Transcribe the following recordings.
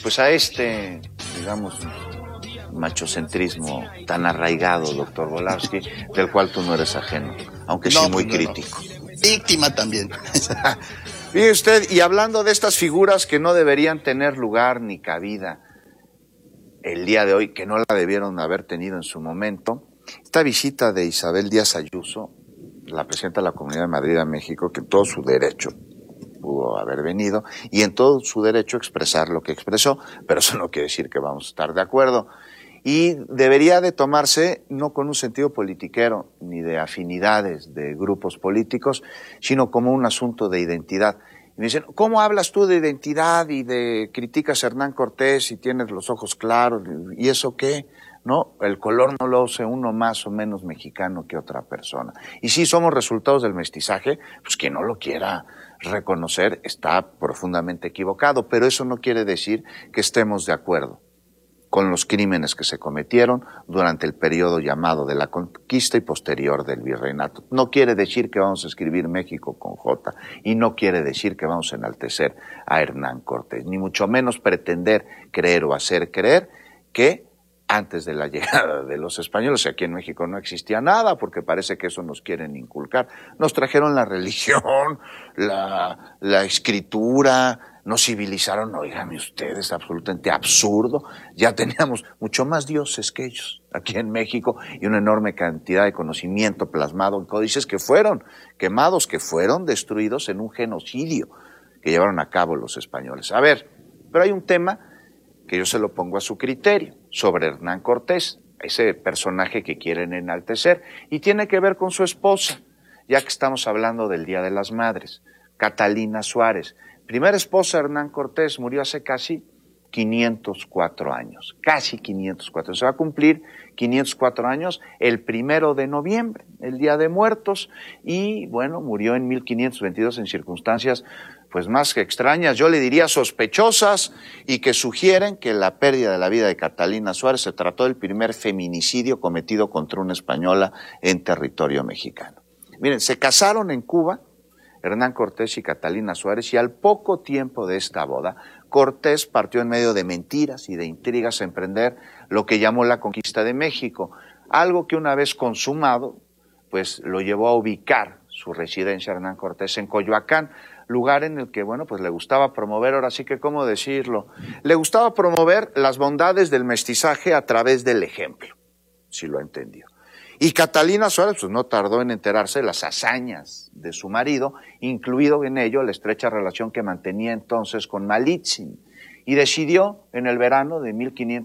pues a este, digamos, machocentrismo tan arraigado, doctor Volavsky, del cual tú no eres ajeno, aunque sí muy crítico. Víctima también. Fíjese usted, y hablando de estas figuras que no deberían tener lugar ni cabida el día de hoy, que no la debieron haber tenido en su momento, esta visita de Isabel Díaz Ayuso, la presidenta de la Comunidad de Madrid a México, que en todo su derecho pudo haber venido, y en todo su derecho expresar lo que expresó, pero eso no quiere decir que vamos a estar de acuerdo. Y debería de tomarse no con un sentido politiquero, ni de afinidades de grupos políticos, sino como un asunto de identidad. Y me dicen, ¿cómo hablas tú de identidad y de criticas a Hernán Cortés y tienes los ojos claros? ¿Y eso qué? No, el color no lo hace uno más o menos mexicano que otra persona. Y si somos resultados del mestizaje, pues quien no lo quiera reconocer está profundamente equivocado, pero eso no quiere decir que estemos de acuerdo con los crímenes que se cometieron durante el periodo llamado de la conquista y posterior del virreinato. No quiere decir que vamos a escribir México con J, y no quiere decir que vamos a enaltecer a Hernán Cortés, ni mucho menos pretender creer o hacer creer que antes de la llegada de los españoles, aquí en México no existía nada, porque parece que eso nos quieren inculcar. Nos trajeron la religión, la escritura, nos civilizaron, oígame ustedes, absolutamente absurdo. Ya teníamos mucho más dioses que ellos aquí en México y una enorme cantidad de conocimiento plasmado en códices que fueron quemados, que fueron destruidos en un genocidio que llevaron a cabo los españoles. A ver, pero hay un tema que yo se lo pongo a su criterio, sobre Hernán Cortés, ese personaje que quieren enaltecer, y tiene que ver con su esposa, ya que estamos hablando del Día de las Madres, Catalina Suárez. Primera esposa de Hernán Cortés, murió hace casi 504 años, casi 504. Se va a cumplir 504 años el 1 de noviembre, el Día de Muertos, y bueno, murió en 1522 en circunstancias pues más que extrañas, yo le diría sospechosas, y que sugieren que la pérdida de la vida de Catalina Suárez se trató del primer feminicidio cometido contra una española en territorio mexicano. Miren, se casaron en Cuba, Hernán Cortés y Catalina Suárez, y al poco tiempo de esta boda, Cortés partió en medio de mentiras y de intrigas a emprender lo que llamó la conquista de México, algo que una vez consumado, pues lo llevó a ubicar su residencia Hernán Cortés en Coyoacán, lugar en el que, bueno, pues le gustaba promover, ahora sí que, ¿cómo decirlo? Le gustaba promover las bondades del mestizaje a través del ejemplo, si lo entendió. Y Catalina Suárez, pues no tardó en enterarse de las hazañas de su marido, incluido en ello la estrecha relación que mantenía entonces con Malitzin, y decidió en el verano de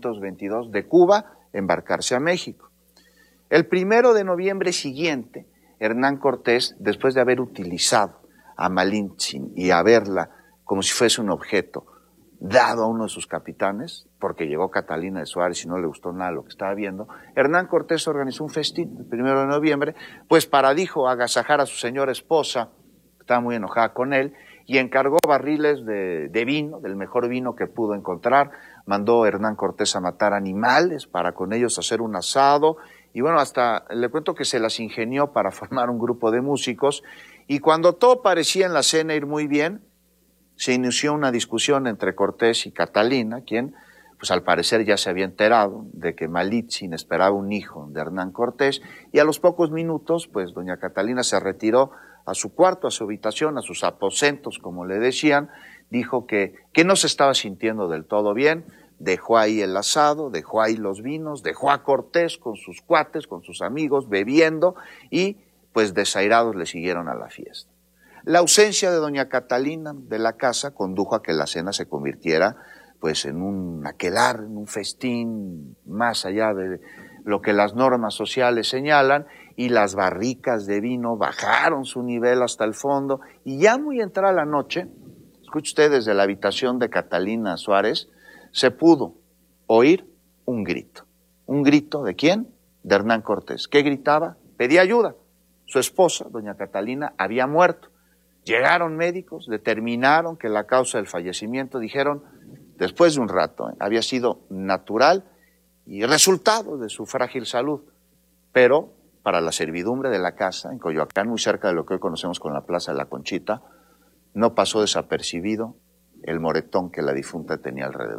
1522 de Cuba embarcarse a México. El 1 de noviembre siguiente, Hernán Cortés, después de haber utilizado a Malintzin y a verla como si fuese un objeto dado a uno de sus capitanes, porque llegó Catalina de Suárez y no le gustó nada lo que estaba viendo, Hernán Cortés organizó un festín el 1 de noviembre, pues para, dijo, agasajar a su señora esposa, que estaba muy enojada con él, y encargó barriles de vino, del mejor vino que pudo encontrar. Mandó Hernán Cortés a matar animales para con ellos hacer un asado, y bueno, hasta le cuento que se las ingenió para formar un grupo de músicos. Y cuando todo parecía en la cena ir muy bien, se inició una discusión entre Cortés y Catalina, quien, pues al parecer ya se había enterado de que Malitzin esperaba un hijo de Hernán Cortés, y a los pocos minutos, pues doña Catalina se retiró a su cuarto, a su habitación, a sus aposentos, como le decían, dijo que no se estaba sintiendo del todo bien, dejó ahí el asado, dejó ahí los vinos, dejó a Cortés con sus cuates, con sus amigos, bebiendo, y pues desairados le siguieron a la fiesta. La ausencia de doña Catalina de la casa condujo a que la cena se convirtiera pues en un aquelarre, en un festín más allá de lo que las normas sociales señalan, y las barricas de vino bajaron su nivel hasta el fondo, y ya muy entrada la noche, escuche usted, desde la habitación de Catalina Suárez, se pudo oír un grito. ¿Un grito de quién? De Hernán Cortés. ¿Qué gritaba? Pedía ayuda. Su esposa, doña Catalina, había muerto. Llegaron médicos, determinaron que la causa del fallecimiento, dijeron, después de un rato, había sido natural y resultado de su frágil salud, pero para la servidumbre de la casa, en Coyoacán, muy cerca de lo que hoy conocemos como la Plaza de la Conchita, no pasó desapercibido el moretón que la difunta tenía alrededor.